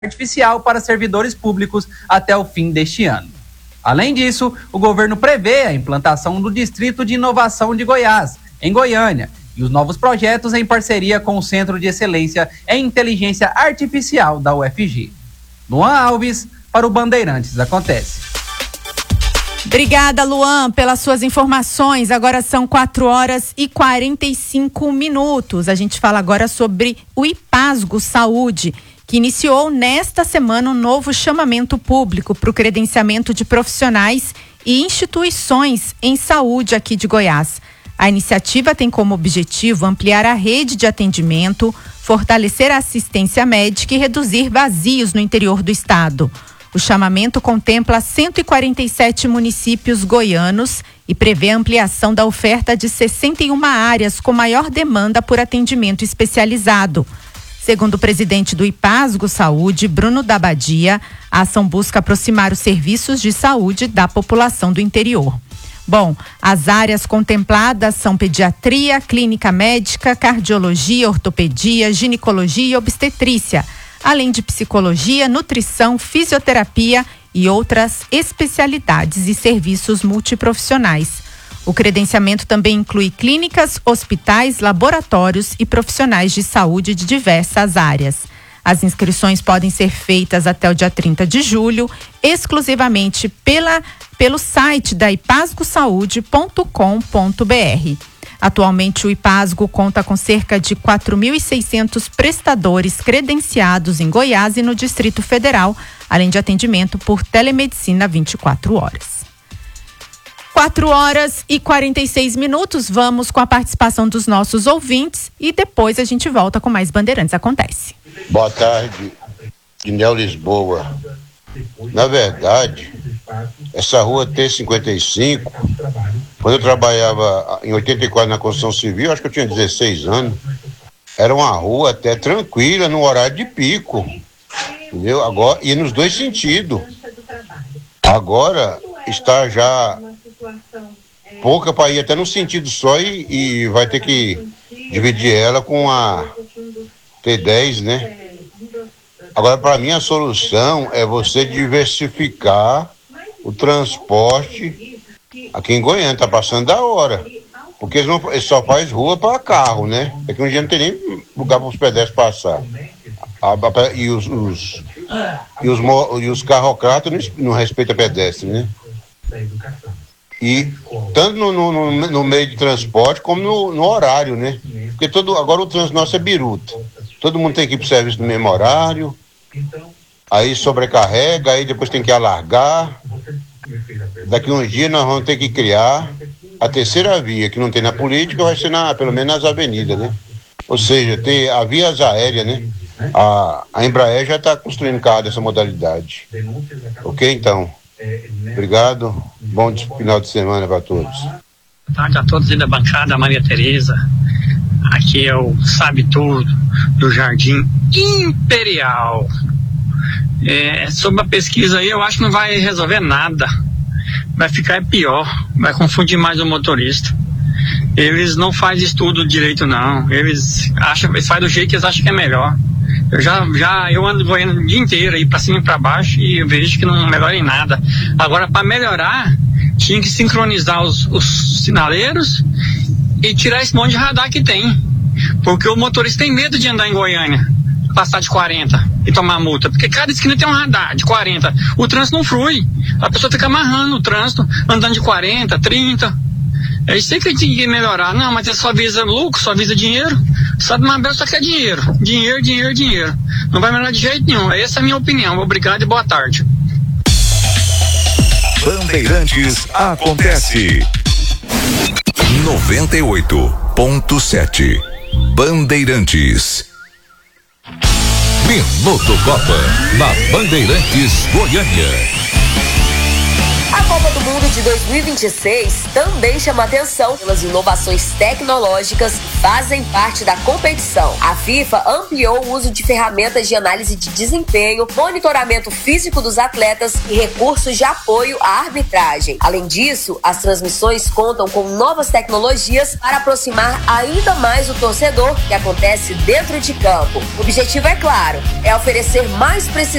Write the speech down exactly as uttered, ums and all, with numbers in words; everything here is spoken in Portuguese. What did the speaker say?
artificial para servidores públicos até o fim deste ano. Além disso, o governo prevê a implantação do Distrito de Inovação de Goiás, em Goiânia, e os novos projetos em parceria com o Centro de Excelência em Inteligência Artificial da U F G. Luan Alves, para o Bandeirantes Acontece. Obrigada, Luan, pelas suas informações. Agora são quatro horas e quarenta e cinco minutos. A gente fala agora sobre o IPASGO Saúde, que iniciou nesta semana um novo chamamento público para o credenciamento de profissionais e instituições em saúde aqui de Goiás. A iniciativa tem como objetivo ampliar a rede de atendimento, fortalecer a assistência médica e reduzir vazios no interior do estado. O chamamento contempla cento e quarenta e sete municípios goianos e prevê a ampliação da oferta de sessenta e uma áreas com maior demanda por atendimento especializado. Segundo o presidente do IPASGO Saúde, Bruno Dabadia, a ação busca aproximar os serviços de saúde da população do interior. Bom, as áreas contempladas são pediatria, clínica médica, cardiologia, ortopedia, ginecologia e obstetrícia, além de psicologia, nutrição, fisioterapia e outras especialidades e serviços multiprofissionais. O credenciamento também inclui clínicas, hospitais, laboratórios e profissionais de saúde de diversas áreas. As inscrições podem ser feitas até o dia trinta de julho, exclusivamente pela, pelo site da ipasgo saúde ponto com ponto br. Atualmente, o IPASGO conta com cerca de quatro mil e seiscentos prestadores credenciados em Goiás e no Distrito Federal, além de atendimento por telemedicina vinte e quatro horas. quatro horas e quarenta e seis minutos, vamos com a participação dos nossos ouvintes e depois a gente volta com mais Bandeirantes Acontece. Boa tarde, Guinel Lisboa. Na verdade, essa rua T cinquenta e cinco, quando eu trabalhava em oitenta e quatro na construção civil, acho que eu tinha dezesseis anos, era uma rua até tranquila no horário de pico, entendeu? Agora, e nos dois sentidos. Agora está já pouca para ir até no sentido só e, e vai ter que dividir ela com a T dez, né? Agora, para mim, a solução é você diversificar o transporte aqui em Goiânia. Tá passando da hora. Porque eles, não, eles só fazem rua para carro, né? É que um dia não tem nem lugar para os pedestres passar. A, a, e os, os, e os, e os carrocratas não, não respeitam pedestre, né? E tanto no, no, no meio de transporte como no, no horário, né? Porque todo, agora o trânsito nosso é biruta. Todo mundo tem que ir para o serviço no mesmo horário, aí sobrecarrega, aí depois tem que alargar. Daqui a uns dias nós vamos ter que criar a terceira via, que não tem na política, vai ser na, pelo menos nas avenidas, né? Ou seja, ter a vias aéreas, né? A, a Embraer já está construindo carro dessa modalidade. Ok, então? Obrigado, bom final de semana para todos. Boa tarde a todos aí da bancada, Maria Tereza. Aqui é o Sabe Tudo do Jardim Imperial. É, sobre a pesquisa aí, eu acho que não vai resolver nada. Vai ficar pior, vai confundir mais o motorista. Eles não fazem estudo direito, não. Eles acham, eles fazem do jeito que eles acham que é melhor. Eu já, já eu ando voando o dia inteiro aí pra cima e pra baixo e eu vejo que não melhora em nada. Agora, para melhorar, tinha que sincronizar os, os sinaleiros e tirar esse monte de radar que tem. Porque o motorista tem medo de andar em Goiânia, passar de quarenta e tomar multa. Porque cada esquina tem um radar de quarenta. O trânsito não flui. A pessoa fica amarrando o trânsito, andando de quarenta, trinta. É isso aí que tem que melhorar. Não, mas você só visa lucro, só visa dinheiro. Só de uma vez só quer dinheiro. Dinheiro, dinheiro, dinheiro. Não vai melhorar de jeito nenhum. Essa é a minha opinião. Obrigado e boa tarde. Bandeirantes Acontece. noventa e oito ponto sete. Bandeirantes. Minuto Copa na Bandeirantes Goiânia. Copa do Mundo de dois mil e vinte e seis também chama atenção pelas inovações tecnológicas que fazem parte da competição. A FIFA ampliou o uso de ferramentas de análise de desempenho, monitoramento físico dos atletas e recursos de apoio à arbitragem. Além disso, as transmissões contam com novas tecnologias para aproximar ainda mais o torcedor que acontece dentro de campo. O objetivo, é claro, é oferecer mais precisão